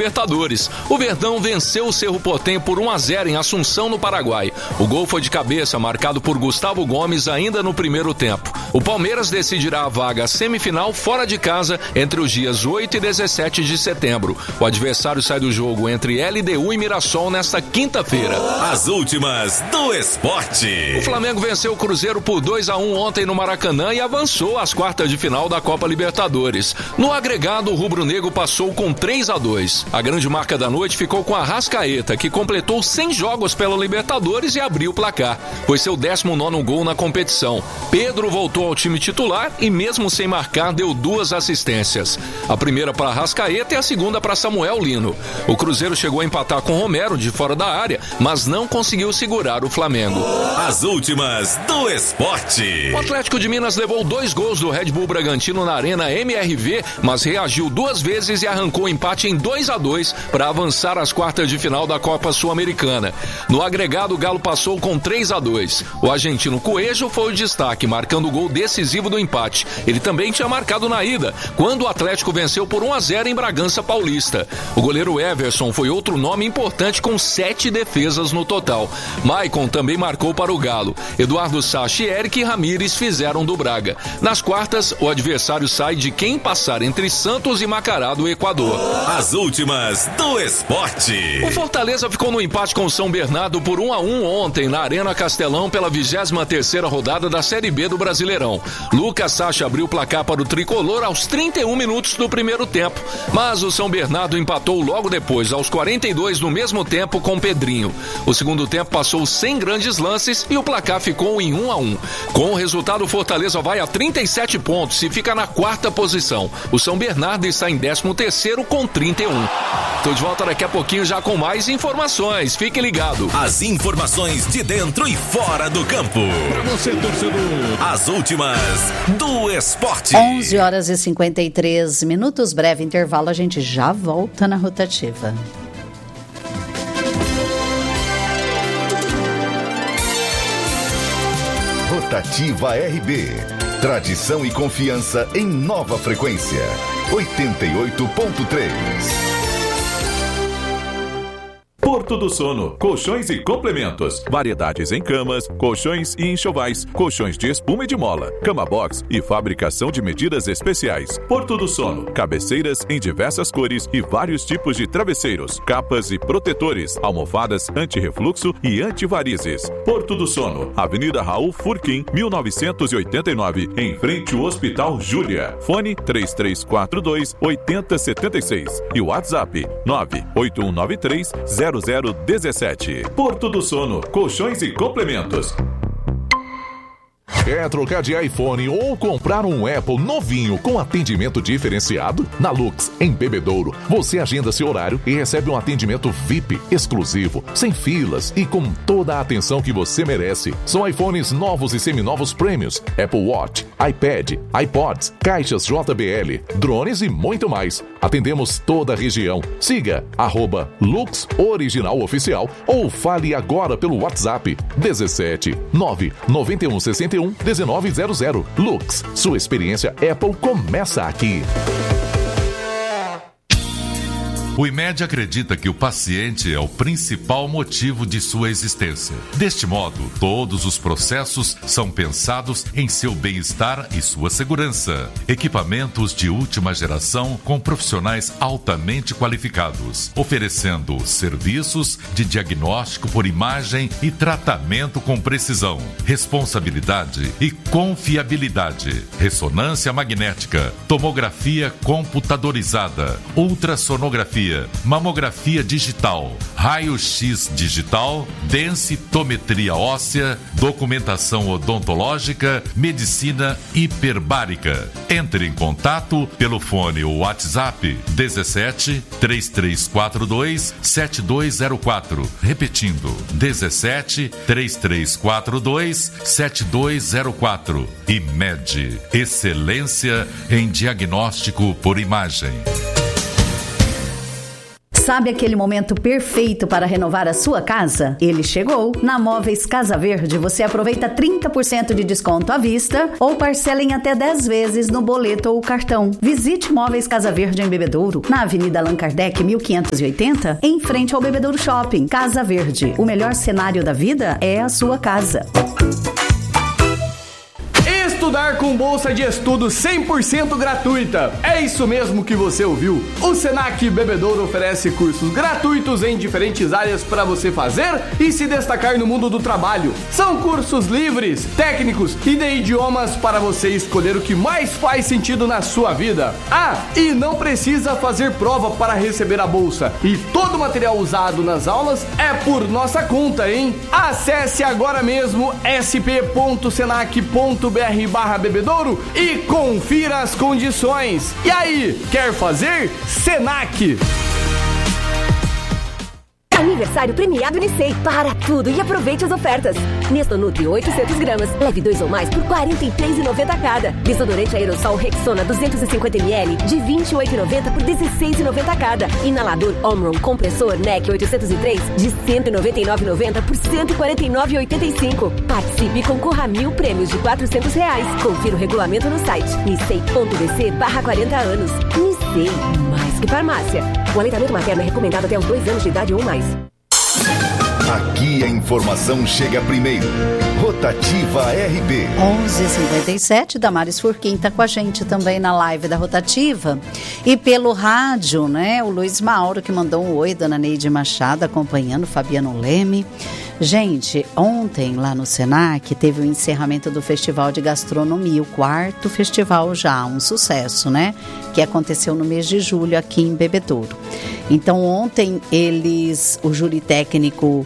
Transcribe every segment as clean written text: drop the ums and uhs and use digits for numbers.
Libertadores. O Verdão venceu o Cerro Porteño por 1-0 em Assunção, no Paraguai. O gol foi de cabeça, marcado por Gustavo Gomes ainda no primeiro tempo. O Palmeiras decidirá a vaga semifinal fora de casa entre os dias 8 e 17 de setembro. O adversário sai do jogo entre LDU e Mirassol nesta quinta-feira. As últimas do esporte. O Flamengo venceu o Cruzeiro por 2-1 ontem no Maracanã e avançou às quartas de final da Copa Libertadores. No agregado, o rubro-negro passou com 3-2. A grande marca da noite ficou com a Arrascaeta, que completou 100 jogos pela Libertadores e abriu o placar. Foi seu 19º gol na competição. Pedro voltou ao time titular e, mesmo sem marcar, deu 2 assistências. A primeira para Arrascaeta e a segunda para Samuel Lino. O Cruzeiro chegou a empatar com Romero de fora da área, mas não conseguiu segurar o Flamengo. As últimas do esporte. O Atlético de Minas levou 2 gols do Red Bull Bragantino na Arena MRV, mas reagiu 2 vezes e arrancou o empate em 2-2 para avançar às quartas de final da Copa Sul-Americana. No agregado, o Galo passou com 3-2. O argentino Coelho foi o destaque, marcando o gol decisivo do empate. Ele também tinha marcado na ida, quando o Atlético venceu por 1-0 em Bragança Paulista. O goleiro Everson foi outro nome importante, com 7 defesas no total. Maicon também marcou para o Galo. Eduardo Sacha e Eric Ramírez fizeram do Braga. Nas quartas, o adversário sai de quem passar entre Santos e Macará do Equador. As últimas do esporte. O Fortaleza ficou no empate com o São Bernardo por 1-1 ontem na Arena Castelão pela 23ª rodada da Série B do Brasileirão. Lucas Sacha abriu o placar para o tricolor aos 31 minutos do primeiro tempo, mas o São Bernardo empatou logo depois, aos 42 no mesmo tempo, com Pedrinho. O segundo tempo passou sem grandes lances e o placar ficou em 1-1. Com o resultado, o Fortaleza vai a 37 pontos e fica na 4ª posição. O São Bernardo está em 13º com 31. Tô de volta daqui a pouquinho já com mais informações. Fique ligado. As informações de dentro e fora do campo. Pra você, torcedor. As últimas do esporte. 11h53. Breve intervalo, a gente já volta na rotativa. Rotativa RB. Tradição e confiança em nova frequência. 88.3. Porto do Sono, colchões e complementos, variedades em camas, colchões e enxovais, colchões de espuma e de mola, cama box e fabricação de medidas especiais. Porto do Sono, cabeceiras em diversas cores e vários tipos de travesseiros, capas e protetores, almofadas anti-refluxo e antivarizes. Porto do Sono, Avenida Raul Furquim, 1989, em frente ao Hospital Júlia. Fone 3342-8076 e WhatsApp 98193-0017. Porto do Sono, colchões e complementos. Quer trocar de iPhone ou comprar um Apple novinho com atendimento diferenciado? Na Lux, em Bebedouro, você agenda seu horário e recebe um atendimento VIP, exclusivo, sem filas e com toda a atenção que você merece. São iPhones novos e seminovos prêmios, Apple Watch, iPad, iPods, caixas JBL, drones e muito mais. Atendemos toda a região. Siga @Lux Original Oficial ou fale agora pelo WhatsApp 17 991 61 1900. Lux, sua experiência Apple começa aqui. O IMED acredita que o paciente é o principal motivo de sua existência. Deste modo, todos os processos são pensados em seu bem-estar e sua segurança. Equipamentos de última geração com profissionais altamente qualificados, oferecendo serviços de diagnóstico por imagem e tratamento com precisão, responsabilidade e confiabilidade. Ressonância magnética, tomografia computadorizada, ultrassonografia, mamografia digital, raio-x digital, densitometria óssea, documentação odontológica, medicina hiperbárica. Entre em contato pelo fone ou WhatsApp 17 3342 7204. Repetindo, 17 3342 7204. IMED, excelência em diagnóstico por imagem. Sabe aquele momento perfeito para renovar a sua casa? Ele chegou. Na Móveis Casa Verde, você aproveita 30% de desconto à vista ou parcela em até 10 vezes no boleto ou cartão. Visite Móveis Casa Verde em Bebedouro, na Avenida Allan Kardec, 1580, em frente ao Bebedouro Shopping. Casa Verde, o melhor cenário da vida é a sua casa. Estudar com bolsa de estudo 100% gratuita. É isso mesmo que você ouviu. O Senac Bebedouro oferece cursos gratuitos em diferentes áreas para você fazer e se destacar no mundo do trabalho. São cursos livres, técnicos e de idiomas para você escolher o que mais faz sentido na sua vida. E não precisa fazer prova para receber a bolsa. E todo o material usado nas aulas é por nossa conta, hein? Acesse agora mesmo sp.senac.br/bebedouro e confira as condições. E aí, quer fazer? Senac! Aniversário premiado Unicei. Para tudo e aproveite as ofertas. Nestonutri 800 gramas. Leve 2 ou mais por R$ 43,90 cada. Desodorante aerossol Rexona 250ml de R$ 28,90 por R$ 16,90 cada. Inalador Omron compressor NEC 803 de R$ 199,90 por R$ 149,85. Participe e concorra a 1.000 prêmios de R$ 400. Confira o regulamento no site nicei.bc/40 anos. Nicei, mais que farmácia. O aleitamento materno é recomendado até os 2 anos de idade ou mais. Aqui a informação chega primeiro. Rotativa RB. 11h57, Damares Furquim está com a gente também na live da Rotativa. E pelo rádio, né? O Luiz Mauro que mandou um oi, Dona Neide Machado acompanhando, Fabiano Leme. Gente, ontem lá no Senac teve o encerramento do Festival de Gastronomia, o 4º festival já, um sucesso, né? Que aconteceu no mês de julho aqui em Bebedouro. Então ontem o júri técnico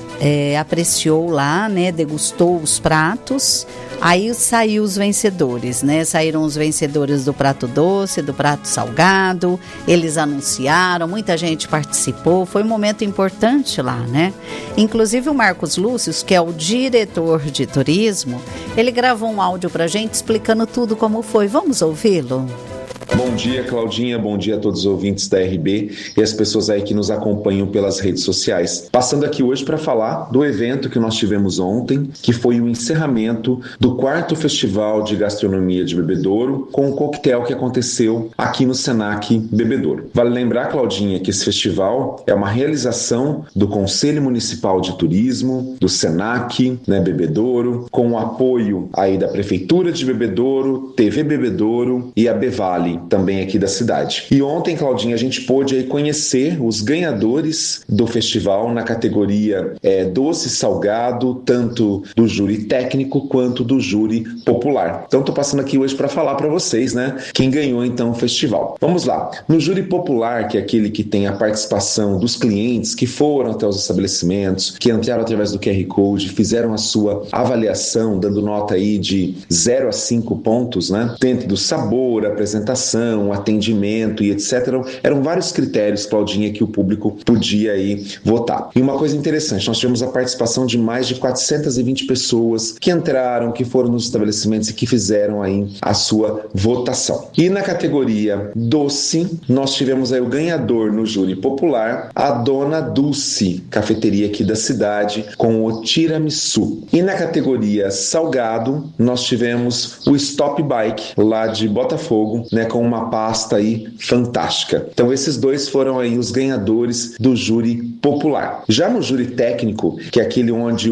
apreciou lá, né? Degustou os pratos. Aí saiu os vencedores, né? Saíram os vencedores do prato doce, do prato salgado. Eles anunciaram, muita gente participou. Foi um momento importante lá, né? Inclusive o Marcos Lúcius, que é o diretor de turismo, ele gravou um áudio pra gente explicando tudo como foi. Vamos ouvi-lo? Bom dia, Claudinha, bom dia a todos os ouvintes da RB e as pessoas aí que nos acompanham pelas redes sociais. Passando aqui hoje para falar do evento que nós tivemos ontem, que foi o encerramento do 4º Festival de Gastronomia de Bebedouro, com o coquetel que aconteceu aqui no Senac Bebedouro. Vale lembrar, Claudinha, que esse festival é uma realização do Conselho Municipal de Turismo, do Senac, né, Bebedouro, com o apoio aí da Prefeitura de Bebedouro, TV Bebedouro e a Bevale, também aqui da cidade. E ontem, Claudinha, a gente pôde aí conhecer os ganhadores do festival na categoria doce e salgado, tanto do júri técnico quanto do júri popular. Então tô passando aqui hoje para falar para vocês, né, quem ganhou então o festival. Vamos lá. No júri popular, que é aquele que tem a participação dos clientes que foram até os estabelecimentos, que entraram através do QR Code, fizeram a sua avaliação, dando nota aí de 0 a 5 pontos, né, dentro do sabor, apresentação, atendimento e etc. Eram vários critérios, Claudinha, que o público podia aí votar. E uma coisa interessante, nós tivemos a participação de mais de 420 pessoas que entraram, que foram nos estabelecimentos e que fizeram aí a sua votação. E na categoria doce, nós tivemos aí o ganhador no júri popular, a Dona Dulce, cafeteria aqui da cidade, com o tiramisu. E na categoria salgado, nós tivemos o Stop Bike, lá de Botafogo, né, com uma pasta aí fantástica. Então esses dois foram aí os ganhadores do júri popular. Já no júri técnico, que é aquele onde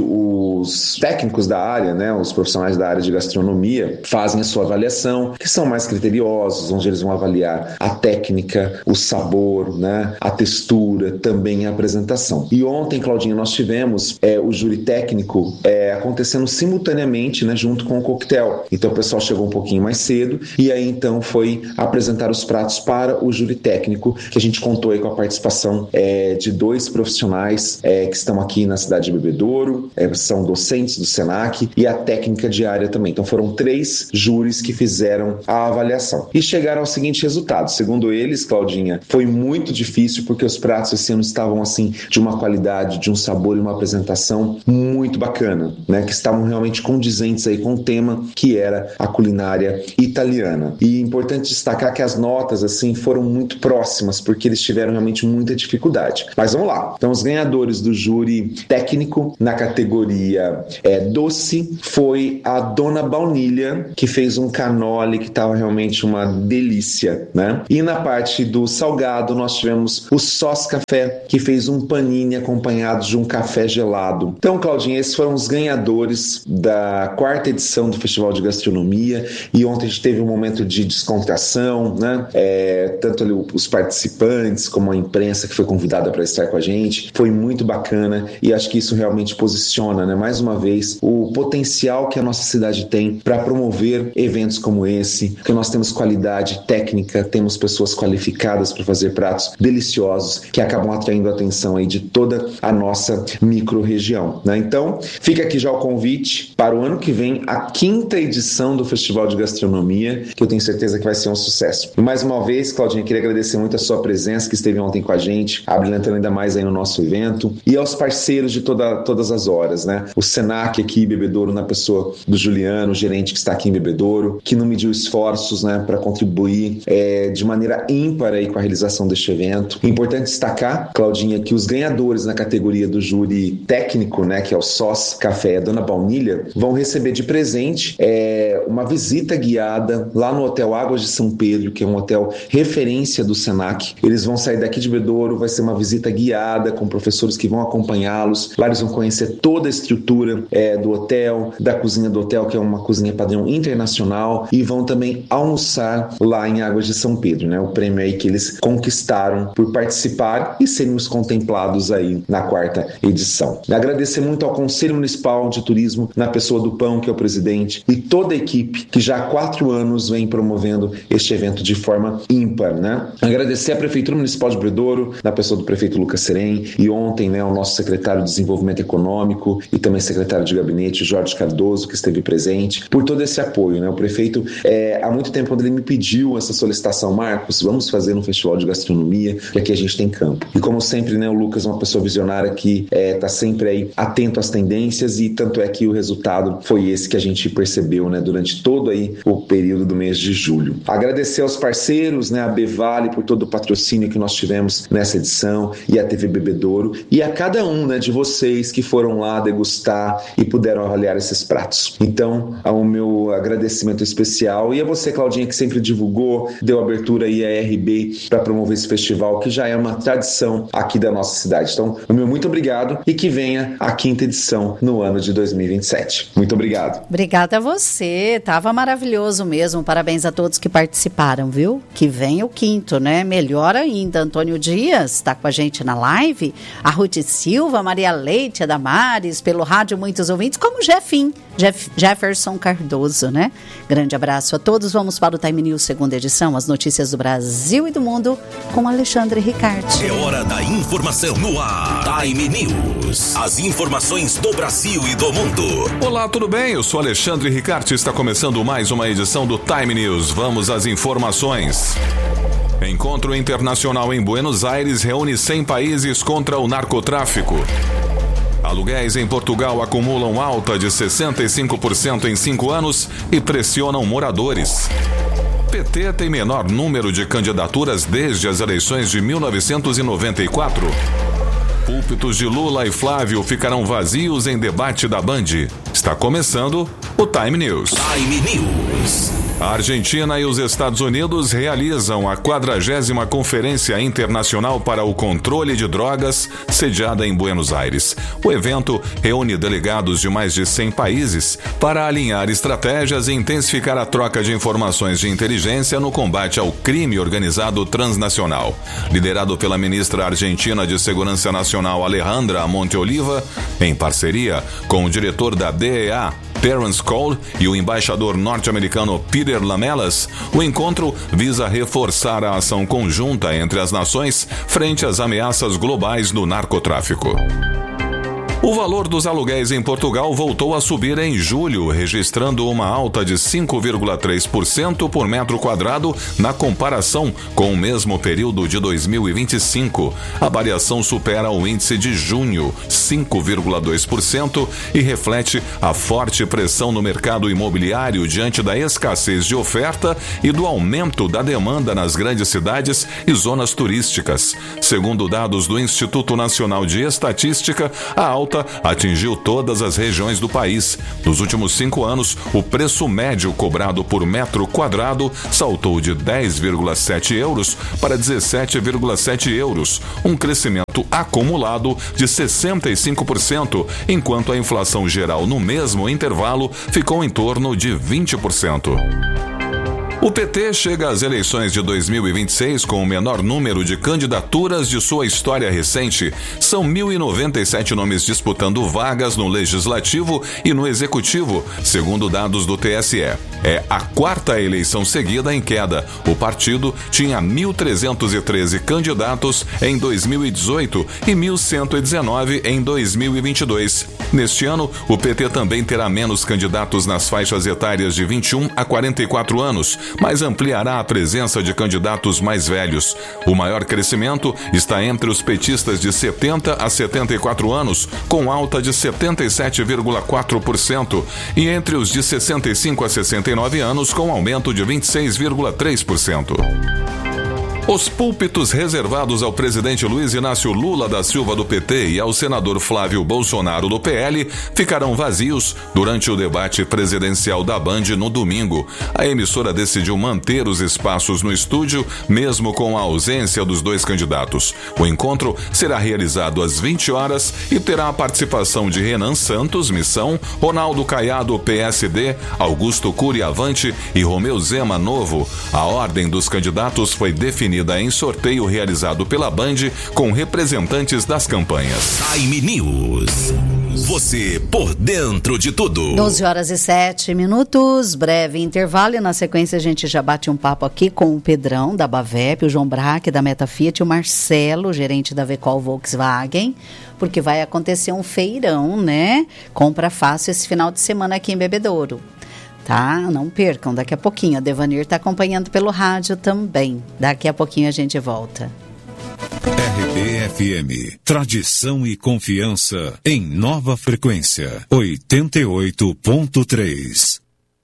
os técnicos da área, né, os profissionais da área de gastronomia fazem a sua avaliação, que são mais criteriosos, onde eles vão avaliar a técnica, o sabor, né, a textura, também a apresentação. E ontem, Claudinha, nós tivemos o júri técnico acontecendo simultaneamente, né, junto com o coquetel. Então o pessoal chegou um pouquinho mais cedo e aí então foi apresentar os pratos para o júri técnico, que a gente contou aí com a participação de 2 profissionais que estão aqui na cidade de Bebedouro, são docentes do Senac e a técnica de área também. Então foram 3 júris que fizeram a avaliação e chegaram ao seguinte resultado. Segundo eles, Claudinha, foi muito difícil porque os pratos esse ano estavam assim de uma qualidade, de um sabor e uma apresentação muito bacana, né, que estavam realmente condizentes aí com o tema que era a culinária italiana. E importante destacar que as notas, assim, foram muito próximas, porque eles tiveram realmente muita dificuldade. Mas vamos lá. Então, os ganhadores do júri técnico na categoria doce foi a Dona Baunilha, que fez um canole que estava realmente uma delícia, né? E na parte do salgado, nós tivemos o Sós Café, que fez um panini acompanhado de um café gelado. Então, Claudinha, esses foram os ganhadores da 4ª edição do Festival de Gastronomia, e ontem a gente teve um momento de descontração, né? Tanto ali os participantes como a imprensa que foi convidada para estar com a gente. Foi muito bacana e acho que isso realmente posiciona, né, mais uma vez, o potencial que a nossa cidade tem para promover eventos como esse, porque nós temos qualidade técnica, temos pessoas qualificadas para fazer pratos deliciosos que acabam atraindo a atenção aí de toda a nossa micro-região, né? Então, fica aqui já o convite para o ano que vem, a 5ª edição do Festival de Gastronomia, que eu tenho certeza que vai ser um sucesso. E mais uma vez, Claudinha, queria agradecer muito a sua presença, que esteve ontem com a gente, abrilhantando ainda mais aí no nosso evento, e aos parceiros de todas as horas, né? O Senac aqui em Bebedouro, na pessoa do Juliano, o gerente que está aqui em Bebedouro, que não mediu esforços, né, para contribuir de maneira ímpar aí com a realização deste evento. É importante destacar, Claudinha, que os ganhadores na categoria do júri técnico, né, que é o Sós Café e a Dona Baunilha, vão receber de presente uma visita guiada lá no Hotel Águas de São Pedro, que é um hotel referência do Senac. Eles vão sair daqui de Bebedouro, vai ser uma visita guiada com professores que vão acompanhá-los. Lá eles vão conhecer toda a estrutura do hotel, da cozinha do hotel, que é uma cozinha padrão internacional, e vão também almoçar lá em Águas de São Pedro, né? O prêmio aí que eles conquistaram por participar e serem os contemplados aí na 4ª edição. Agradecer muito ao Conselho Municipal de Turismo, na pessoa do Pão, que é o presidente, e toda a equipe que já há 4 anos vem promovendo este evento de forma ímpar, né? Agradecer à Prefeitura Municipal de Bebedouro, na pessoa do prefeito Lucas Serem, e ontem, né, o nosso secretário de Desenvolvimento Econômico e também secretário de Gabinete, Jorge Cardoso, que esteve presente, por todo esse apoio, né? O prefeito, há muito tempo, quando ele me pediu essa solicitação, Marcos, vamos fazer um festival de gastronomia, que aqui a gente tem campo. E como sempre, né, o Lucas é uma pessoa visionária que está sempre aí atento às tendências, e tanto é que o resultado foi esse que a gente percebeu, né, durante todo aí o período do mês de julho. Agradecer aos parceiros, né, a Bevale, por todo o patrocínio que nós tivemos nessa edição, e a TV Bebedouro, e a cada um, né, de vocês que foram lá degustar e puderam avaliar esses pratos. Então, ao meu agradecimento especial, e a você, Claudinha, que sempre divulgou, deu abertura aí à RB para promover esse festival, que já é uma tradição aqui da nossa cidade. Então, o meu muito obrigado, e que venha a 5ª edição no ano de 2027. Muito obrigado. Obrigada a você, tava maravilhoso mesmo, parabéns a todos que participaram, viu? Que venha o 5º, né? Melhor ainda, Antônio Dias está com a gente na live, a Ruth Silva, Maria Leite, a Damares, pelo rádio muitos ouvintes, como Jefferson Cardoso, né? Grande abraço a todos, vamos para o Time News 2ª edição, as notícias do Brasil e do mundo, com Alexandre Ricardi. É hora da informação no ar. Time News, as informações do Brasil e do mundo. Olá, tudo bem? Eu sou Alexandre Ricardi, está começando mais uma edição do Time News. Vamos às informações. Encontro internacional em Buenos Aires reúne 100 países contra o narcotráfico. Aluguéis em Portugal acumulam alta de 65% em 5 anos e pressionam moradores. PT tem menor número de candidaturas desde as eleições de 1994. Púlpitos de Lula e Flávio ficarão vazios em debate da Band. Está começando o Time News. Time News. A Argentina e os Estados Unidos realizam a 40ª Conferência Internacional para o Controle de Drogas, sediada em Buenos Aires. O evento reúne delegados de mais de 100 países para alinhar estratégias e intensificar a troca de informações de inteligência no combate ao crime organizado transnacional. Liderado pela ministra argentina de Segurança Nacional, Alejandra Monte Oliva, em parceria com o diretor da DEA, Terence Cole, e o embaixador norte-americano Peter Lamelas, o encontro visa reforçar a ação conjunta entre as nações frente às ameaças globais do narcotráfico. O valor dos aluguéis em Portugal voltou a subir em julho, registrando uma alta de 5,3% por metro quadrado na comparação com o mesmo período de 2025. A variação supera o índice de junho, 5,2%, e reflete a forte pressão no mercado imobiliário diante da escassez de oferta e do aumento da demanda nas grandes cidades e zonas turísticas. Segundo dados do Instituto Nacional de Estatística, a alta atingiu todas as regiões do país. Nos últimos 5 anos, o preço médio cobrado por metro quadrado saltou de 10,7 euros para 17,7 euros, um crescimento acumulado de 65%, enquanto a inflação geral no mesmo intervalo ficou em torno de 20%. O PT chega às eleições de 2026 com o menor número de candidaturas de sua história recente. São 1.097 nomes disputando vagas no Legislativo e no Executivo, segundo dados do TSE. É a 4ª eleição seguida em queda. O partido tinha 1.313 candidatos em 2018 e 1.119 em 2022. Neste ano, o PT também terá menos candidatos nas faixas etárias de 21 a 44 anos, mas ampliará a presença de candidatos mais velhos. O maior crescimento está entre os petistas de 70 a 74 anos, com alta de 77,4%, e entre os de 65 a 69 anos, com aumento de 26,3%. Os púlpitos reservados ao presidente Luiz Inácio Lula da Silva do PT e ao senador Flávio Bolsonaro do PL ficarão vazios durante o debate presidencial da Band no domingo. A emissora decidiu manter os espaços no estúdio, mesmo com a ausência dos dois candidatos. O encontro será realizado às 20 horas e terá a participação de Renan Santos, Missão, Ronaldo Caiado, PSD, Augusto Cury Avante e Romeu Zema Novo. A ordem dos candidatos foi definida em sorteio realizado pela Band com representantes das campanhas. Time News. Você por dentro de tudo. 12h07, breve intervalo, e na sequência a gente já bate um papo aqui com o Pedrão da Bavep, o João Braque da Meta Fiat, o Marcelo, gerente da Vecol Volkswagen, porque vai acontecer um feirão, né? Compra fácil esse final de semana aqui em Bebedouro. Tá? Não percam, daqui a pouquinho. A Devanir está acompanhando pelo rádio também. Daqui a pouquinho a gente volta. RBFM, tradição e confiança em nova frequência, 88.3.